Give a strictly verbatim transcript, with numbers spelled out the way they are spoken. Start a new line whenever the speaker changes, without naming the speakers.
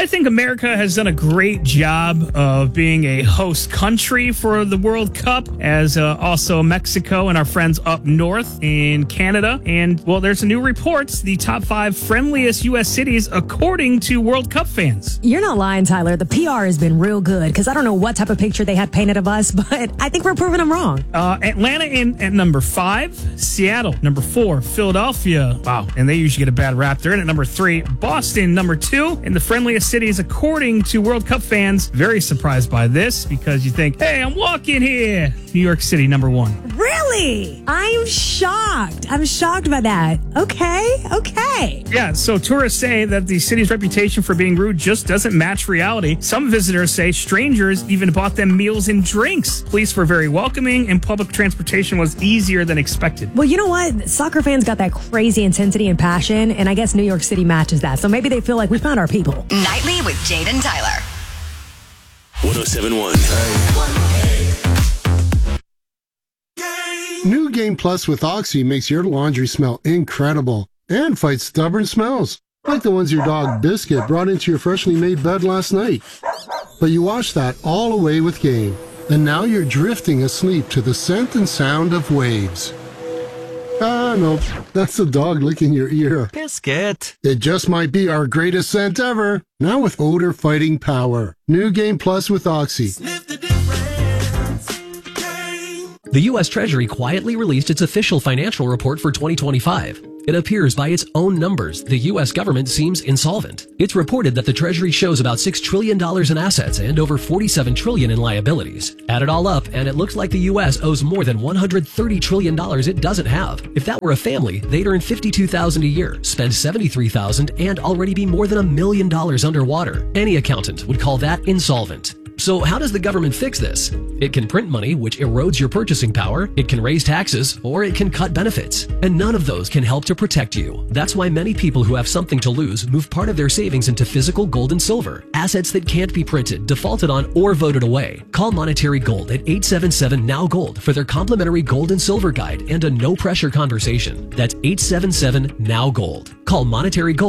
I think America has done a great job of being a host country for the World Cup, as uh, also Mexico and our friends up north in Canada. And, well, there's a new report, the top five friendliest U S cities according to World Cup fans.
You're not lying, Tyler. The P R has been real good, because I don't know what type of picture they had painted of us, but I think we're proving them wrong.
Uh, Atlanta in at number five, Seattle number four, Philadelphia, wow, and they usually get a bad rap. They're in at number three, Boston number two, and the friendliest cities according to World Cup fans. Very surprised by this, because you think, hey, I'm walking here. New York City number one.
Really? I'm shocked. I'm shocked by that. Okay, okay.
Yeah, so tourists say that the city's reputation for being rude just doesn't match reality. Some visitors say strangers even bought them meals and drinks. Police were very welcoming, and public transportation was easier than expected.
Well, you know what? Soccer fans got that crazy intensity and passion, and I guess New York City matches that. So maybe they feel like we found our people.
Nightly with Jade and Tyler.
one oh seven point one.
New Game Plus with Oxy makes your laundry smell incredible and fights stubborn smells, like the ones your dog Biscuit brought into your freshly made bed last night. But you washed that all away with Game, and now you're drifting asleep to the scent and sound of waves. Ah, no, that's the dog licking your ear.
Biscuit.
It just might be our greatest scent ever, now with odor-fighting power. New Game Plus with Oxy.
The U S Treasury quietly released its official financial report for twenty twenty-five. It appears by its own numbers, the U S government seems insolvent. It's reported that the Treasury shows about six trillion dollars in assets and over forty-seven trillion dollars in liabilities. Add it all up, and it looks like the U S owes more than one hundred thirty trillion dollars it doesn't have. If that were a family, they'd earn fifty-two thousand dollars a year, spend seventy-three thousand dollars, and already be more than a million dollars underwater. Any accountant would call that insolvent. So how does the government fix this? It can print money, which erodes your purchasing power, it can raise taxes, or it can cut benefits. And none of those can help to protect you. That's why many people who have something to lose move part of their savings into physical gold and silver, assets that can't be printed, defaulted on, or voted away. Call Monetary Gold at eight seven seven N O W Gold for their complimentary gold and silver guide and a no-pressure conversation. That's eight seven seven N O W Gold. Call Monetary Gold